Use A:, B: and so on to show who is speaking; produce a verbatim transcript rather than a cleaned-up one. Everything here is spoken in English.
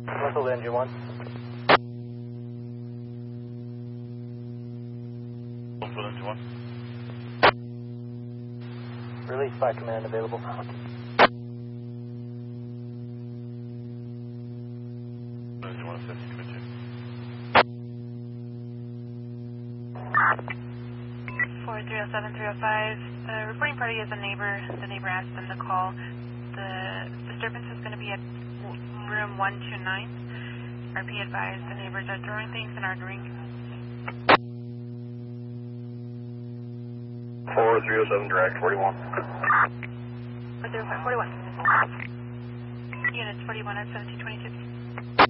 A: Whistle engine one.
B: Whistle engine one.
A: Release by command available.
B: Engine one, fifty, twenty-two.
C: four three oh seven three oh five. The reporting party is a neighbor. The neighbor asked them to call. The disturbance is going to be at room one two nine. R P advised the neighbors are throwing things and arguing.
B: four three oh seven direct, forty-one.
C: four three oh five, forty-one. Units forty-one at seventeen twenty-two.